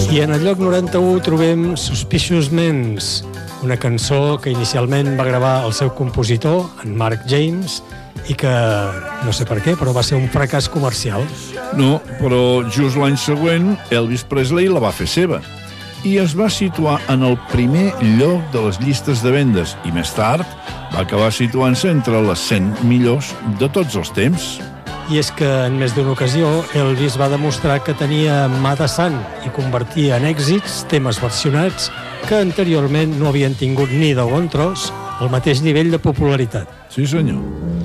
I en el lloc 91 trobem Suspicious Minds, una cançó que inicialment va gravar el seu compositor, en Mark James, i que, no sé per què, però va ser un fracàs comercial. No, però just l'any següent Elvis Presley la va fer seva i es va situar en el primer lloc de les llistes de vendes i més tard va acabar situant-se entre les 100 millors de tots els temps. I és que en més d'una ocasió Elvis va demostrar que tenia mà de sant i convertia en èxits temes versionats que anteriorment no havien tingut ni de bon tros el mateix nivell de popularitat. Sí, senyor.